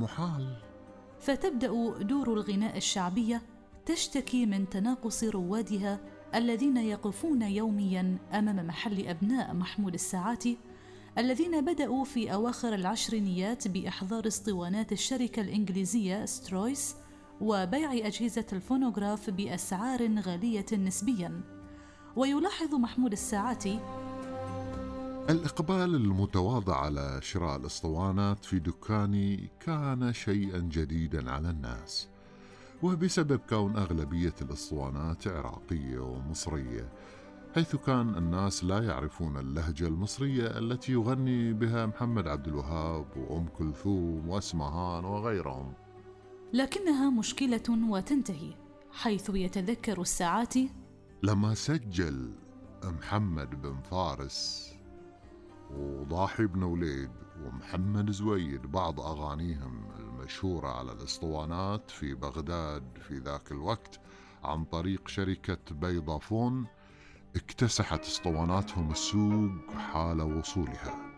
محال. فتبدأ دور الغناء الشعبية تشتكي من تناقص روادها الذين يقفون يومياً أمام محل أبناء محمود الساعاتي، الذين بدأوا في أواخر العشرينيات بإحضار اسطوانات الشركة الإنجليزية سترويس وبيع أجهزة الفونوغراف بأسعار غالية نسبياً. ويلاحظ محمود الساعاتي: الإقبال المتواضع على شراء الأسطوانات في دكاني كان شيئا جديدا على الناس، وبسبب كون أغلبية الأسطوانات عراقية ومصرية، حيث كان الناس لا يعرفون اللهجة المصرية التي يغني بها محمد عبد الوهاب وأم كلثوم وأسمهان وغيرهم. لكنها مشكلة وتنتهي، حيث يتذكر الساعاتي: لما سجل محمد بن فارس وضاحي بن وليد ومحمد زويد بعض أغانيهم المشهورة على الأسطوانات في بغداد في ذاك الوقت عن طريق شركة بيضافون، اكتسحت اسطواناتهم السوق حال وصولها.